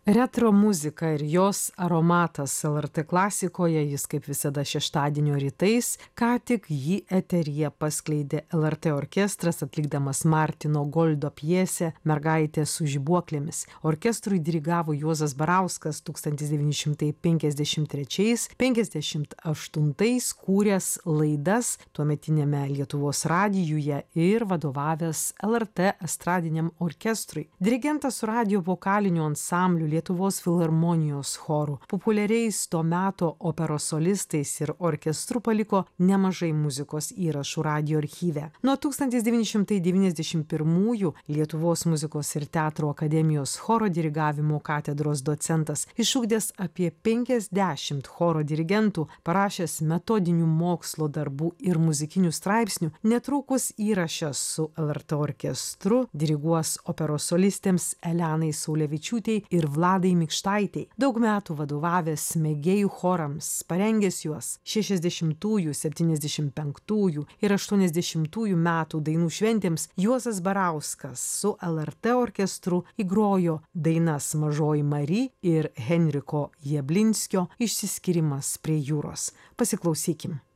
Retro muzika ir jos aromatas LRT klasikoje, jis kaip visada šeštadienio rytais, ką tik jį eteryje paskleidė LRT orkestras atlikdamas Martino Goldo pjesę Mergaitė su žibuoklėmis. Orkestrui dirigavo Juozas Barauskas 1953-58 kūręs laidas tuometinėme Lietuvos radijuje ir vadovavęs LRT estradiniam orkestrui. Dirigentas su radijo vokaliniu ansambliu Lietuvos filharmonijos chorų, populiariais to meto operos solistais ir orkestru paliko nemažai muzikos įrašų radijo archyve. Nuo 1991 Lietuvos muzikos ir teatro akademijos choro dirigavimo katedros docentas, išugdęs apie 50 choro dirigentų, parašęs metodinių mokslo darbų ir muzikinių straipsnių, netrukus įrašęs su LRT orkestru diriguos operos solistėms Elenai Saulevičiūtei ir Vladai Mikštaitei. Daug metų vadovavęs mėgėjų chorams, parengęs juos 60-ųjų, 75-ųjų ir 80-ųjų metų dainų šventėms, Juozas Barauskas su LRT orkestru įgrojo dainas Mažoji Mari ir Henriko Jablinskio Išsiskyrimas prie jūros. Pasiklausykim.